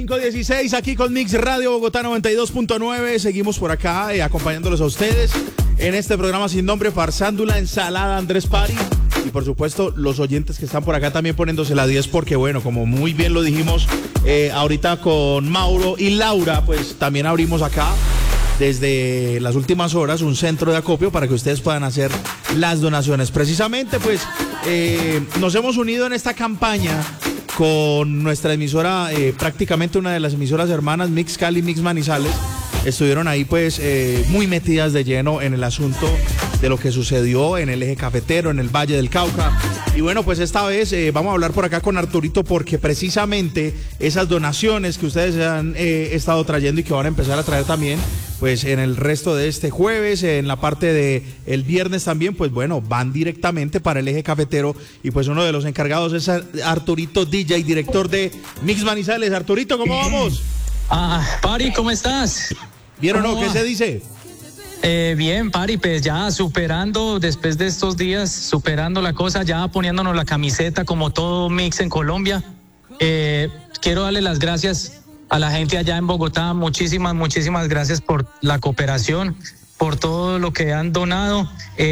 5:16 aquí con Mix Radio Bogotá 92.9. Seguimos por acá acompañándolos a ustedes en este programa sin nombre, Farsándula, Ensalada, Andrés Pari. Y por supuesto los oyentes que están por acá también poniéndose la 10 porque bueno, como muy bien lo dijimos ahorita con Mauro y Laura, pues también abrimos acá desde las últimas horas un centro de acopio para que ustedes puedan hacer las donaciones. Precisamente pues nos hemos unido en esta campaña con nuestra emisora, prácticamente una de las emisoras hermanas, Mix Cali, Mix Manizales. Estuvieron ahí pues muy metidas de lleno en el asunto de lo que sucedió en el eje cafetero, en el Valle del Cauca. Y bueno, pues esta vez vamos a hablar por acá con Arturito porque precisamente esas donaciones que ustedes han estado trayendo y que van a empezar a traer también, pues en el resto de este jueves, en la parte de el viernes también, pues bueno, van directamente para el eje cafetero y pues uno de los encargados es Arturito DJ, director de Mix Manizales. Arturito, ¿cómo vamos? Pari, ¿cómo estás? ¿Bien o no? ¿Qué se dice? Bien, Pari, pues ya superando, después de estos días, superando la cosa, ya poniéndonos la camiseta como todo Mix en Colombia. Quiero darle las gracias a la gente allá en Bogotá, muchísimas gracias por la cooperación, por todo lo que han donado.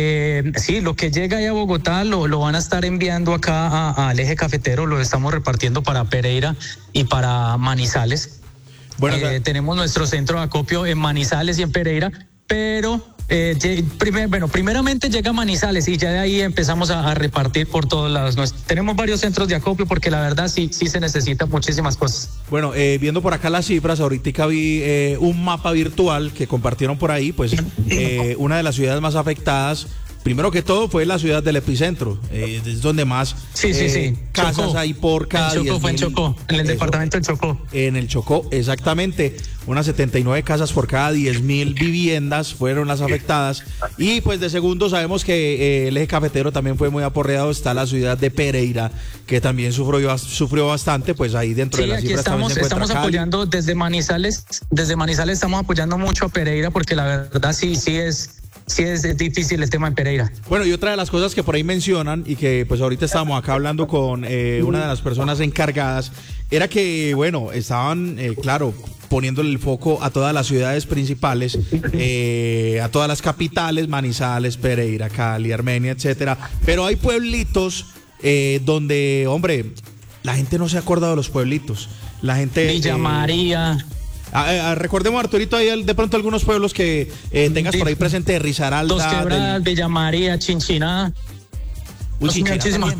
Sí, lo que llega allá a Bogotá lo van a estar enviando acá al eje cafetero, lo estamos repartiendo para Pereira y para Manizales. Bueno, tenemos nuestro centro de acopio en Manizales y en Pereira, pero primeramente llega a Manizales y ya de ahí empezamos a repartir por todos lados. Tenemos varios centros de acopio porque la verdad sí se necesitan muchísimas cosas. Bueno, viendo por acá las cifras, ahorita vi un mapa virtual que compartieron por ahí, pues una de las ciudades más afectadas, primero que todo, fue la ciudad del epicentro, es donde más casas Chocó. hay por cada 10.000. Fue en Chocó, en el departamento del Chocó. En el Chocó, exactamente, unas 79 casas por cada 10.000 viviendas fueron las afectadas. Y pues de segundo sabemos que el eje cafetero también fue muy aporreado. Está la ciudad de Pereira, que también sufrió bastante, pues ahí dentro de la cifra estamos apoyando desde Manizales estamos apoyando mucho a Pereira porque la verdad sí es difícil el tema en Pereira. Bueno, y otra de las cosas que por ahí mencionan y que pues ahorita estábamos acá hablando con una de las personas encargadas, era que, bueno, estaban, claro, poniéndole el foco a todas las ciudades principales, a todas las capitales, Manizales, Pereira, Cali, Armenia, etcétera. Pero hay pueblitos donde, hombre, la gente no se ha acordado de los pueblitos. La gente... Villa María... recordemos, Arturito, ahí de pronto algunos pueblos que tengas por ahí presente, de Risaralda, Dos Quebradas, Villa María, Chinchiná. Muchísimas.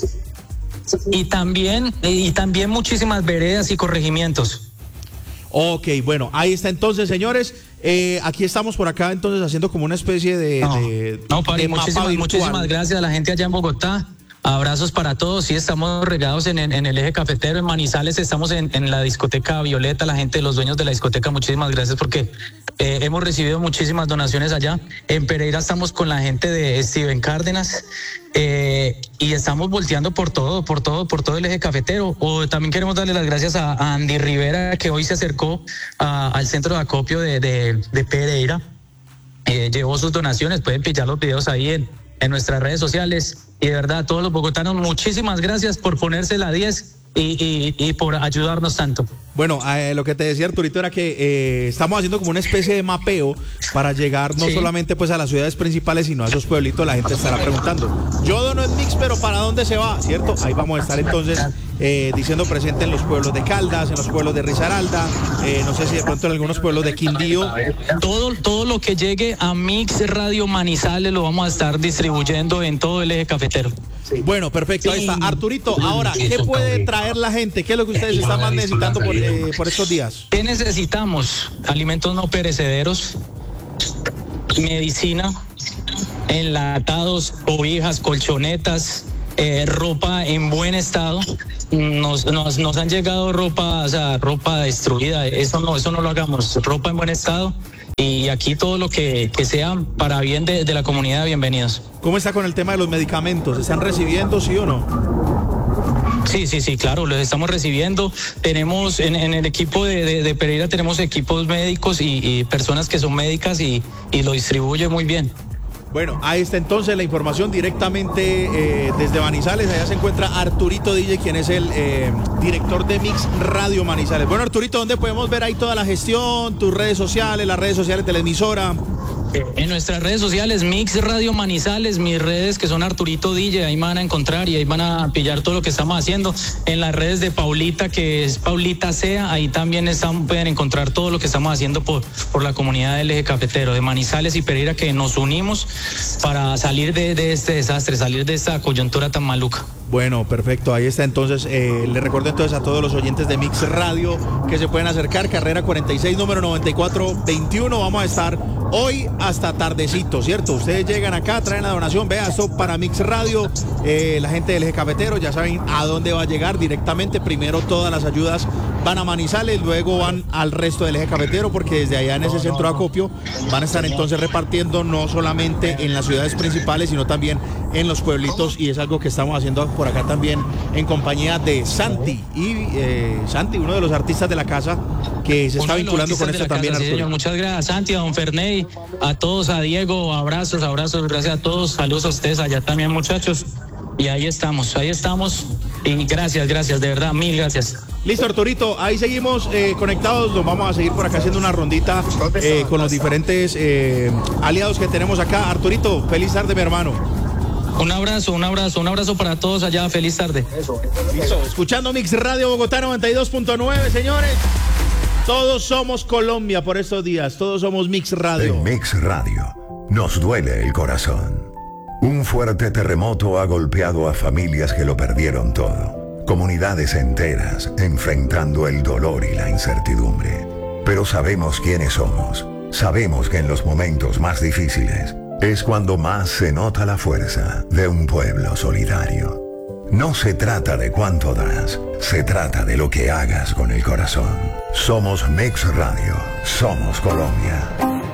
Y también muchísimas veredas y corregimientos. Ok, bueno, ahí está entonces, señores. Aquí estamos por acá entonces haciendo como una especie de muchísimas gracias a la gente allá en Bogotá. Abrazos para todos. Sí, estamos regados en el eje cafetero, en Manizales estamos en la discoteca Violeta, la gente, los dueños de la discoteca, muchísimas gracias porque hemos recibido muchísimas donaciones allá. En Pereira estamos con la gente de Steven Cárdenas y estamos volteando por todo el eje cafetero. También queremos darle las gracias a Andy Rivera, que hoy se acercó al centro de acopio de Pereira, llevó sus donaciones, pueden pillar los videos ahí en nuestras redes sociales. Y de verdad, a todos los bogotanos, muchísimas gracias por ponerse la 10 y por ayudarnos tanto. Bueno, lo que te decía, Arturito, era que estamos haciendo como una especie de mapeo para llegar no solamente pues a las ciudades principales, sino a esos pueblitos. La gente estará preguntando, yo dono en Mix, pero ¿para dónde se va? ¿Cierto? Ahí vamos a estar entonces diciendo presente en los pueblos de Caldas, en los pueblos de Risaralda, no sé si de pronto en algunos pueblos de Quindío. Todo lo que llegue a Mix Radio Manizales lo vamos a estar distribuyendo en todo el eje cafetero. Bueno, perfecto, ahí está. Arturito, ahora, ¿qué puede traer la gente? ¿Qué es lo que ustedes están más necesitando por estos días? ¿Qué necesitamos? Alimentos no perecederos, medicina, enlatados, cobijas, colchonetas, ropa en buen estado. Nos han llegado ropa destruida, eso no lo hagamos, ropa en buen estado. Y aquí todo lo que sea para bien de la comunidad, bienvenidos. ¿Cómo está con el tema de los medicamentos? ¿Están recibiendo, sí o no? Sí, claro, los estamos recibiendo. Tenemos en el equipo de Pereira, tenemos equipos médicos y personas que son médicas y lo distribuye muy bien. Bueno, ahí está entonces la información directamente desde Manizales. Allá se encuentra Arturito DJ, quien es el director de Mix Radio Manizales. Bueno, Arturito, ¿dónde podemos ver ahí toda la gestión, tus redes sociales, las redes sociales de la emisora? En nuestras redes sociales, Mix Radio Manizales, mis redes que son Arturito DJ, ahí me van a encontrar y ahí van a pillar todo lo que estamos haciendo. En las redes de Paulita, que es Paulita Sea, ahí también pueden encontrar todo lo que estamos haciendo por la comunidad del eje cafetero, de Manizales y Pereira, que nos unimos para salir de este desastre, salir de esta coyuntura tan maluca. Bueno, perfecto, ahí está entonces, le recuerdo entonces a todos los oyentes de Mix Radio que se pueden acercar, carrera 46, número 9421, vamos a estar hoy hasta tardecito, ¿cierto? Ustedes llegan acá, traen la donación, vea, esto para Mix Radio, la gente del eje cafetero ya saben a dónde va a llegar directamente, primero todas las ayudas van a Manizales, luego van al resto del eje cafetero, porque desde allá en ese centro de acopio van a estar entonces repartiendo no solamente en las ciudades principales, sino también en los pueblitos, y es algo que estamos haciendo por acá también en compañía de Santi, y Santi, uno de los artistas de la casa, que se está vinculando con esto también. Sí, señor. Muchas gracias, Santi, a don Ferney, a todos, a Diego, abrazos, gracias a todos, saludos a ustedes allá también, muchachos, y ahí estamos, y gracias, de verdad, mil gracias. Listo, Arturito, ahí seguimos conectados, nos vamos a seguir por acá haciendo una rondita con los diferentes aliados que tenemos acá. Arturito, feliz tarde, mi hermano. Un abrazo para todos allá, feliz tarde. Listo, escuchando Mix Radio Bogotá 92.9, señores. Todos somos Colombia por estos días, todos somos Mix Radio. En Mix Radio nos duele el corazón. Un fuerte terremoto ha golpeado a familias que lo perdieron todo. Comunidades enteras enfrentando el dolor y la incertidumbre. Pero sabemos quiénes somos. Sabemos que en los momentos más difíciles es cuando más se nota la fuerza de un pueblo solidario. No se trata de cuánto das, se trata de lo que hagas con el corazón. Somos Mix Radio, somos Colombia.